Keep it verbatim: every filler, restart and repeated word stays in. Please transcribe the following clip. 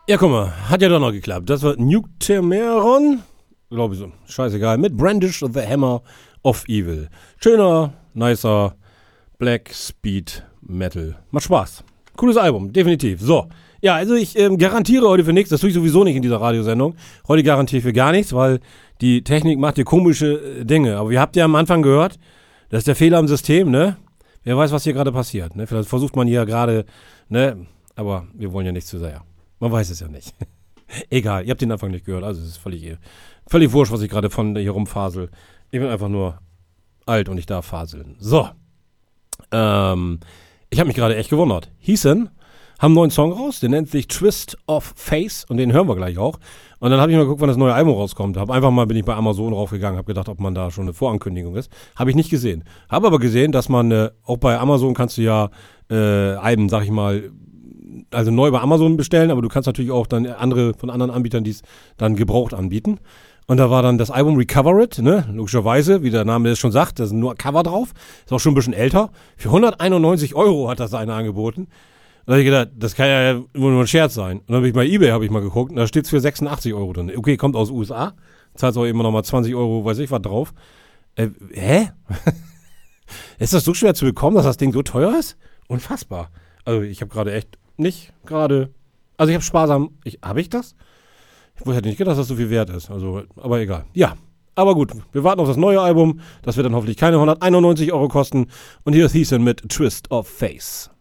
Ja, guck mal, hat ja doch noch geklappt. Das war Nuktemeron, glaube ich so, scheißegal, mit Brandish the Hammer of Evil. Schöner, nicer Black Speed Metal. Macht Spaß. Cooles Album, definitiv. So, ja, also ich ähm, garantiere heute für nichts, das tue ich sowieso nicht in dieser Radiosendung. Heute garantiere ich für gar nichts, weil die Technik macht hier komische äh, Dinge. Aber ihr habt ja am Anfang gehört, das ist der Fehler im System, ne? Wer weiß, was hier gerade passiert, ne? Vielleicht versucht man hier gerade, ne? Aber wir wollen ja nicht zu sehr. Man weiß es ja nicht. Egal, ihr habt den Anfang nicht gehört, also es ist völlig, völlig wurscht, was ich gerade von hier rumfasel. Ich bin einfach nur alt und ich darf faseln. So. Ähm, ich habe mich gerade echt gewundert. Heathen haben einen neuen Song raus, der nennt sich Twist of Face und den hören wir gleich auch. Und dann habe ich mal geguckt, wann das neue Album rauskommt. Hab einfach mal, bin ich bei Amazon raufgegangen, habe gedacht, ob man da schon eine Vorankündigung ist. Habe ich nicht gesehen. Habe aber gesehen, dass man, äh, auch bei Amazon kannst du ja äh, Alben, sag ich mal, also neu bei Amazon bestellen, aber du kannst natürlich auch dann andere von anderen Anbietern, die es dann gebraucht anbieten. Und da war dann das Album Recover It, ne? Logischerweise, wie der Name es schon sagt, da ist nur Cover drauf. Ist auch schon ein bisschen älter. Für hunderteinundneunzig Euro hat das einer angeboten. Und da habe ich gedacht, das kann ja wohl nur ein Scherz sein. Und dann habe ich bei eBay habe ich mal geguckt und da steht es für sechsundachtzig Euro drin. Okay, kommt aus U S A. Zahlt auch immer noch mal zwanzig Euro, weiß ich was drauf. Äh, hä? Ist das so schwer zu bekommen, dass das Ding so teuer ist? Unfassbar. Also ich habe gerade echt nicht gerade, also ich habe sparsam, ich, habe ich das? Ich hätte nicht gedacht, dass das so viel wert ist, also, aber egal. Ja, aber gut, wir warten auf das neue Album, das wird dann hoffentlich keine hunderteinundneunzig Euro kosten und hier ist Heathen mit Twist of Face.